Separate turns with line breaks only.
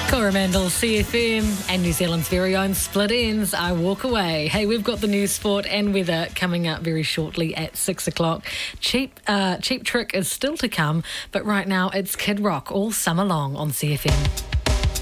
Coromandel, CFM, and New Zealand's very own Split Ends. I walk away. Hey, we've got the news, sport and weather coming up very shortly at 6 o'clock. Cheap Trick is still to come, but right now it's Kid Rock all summer long on CFM.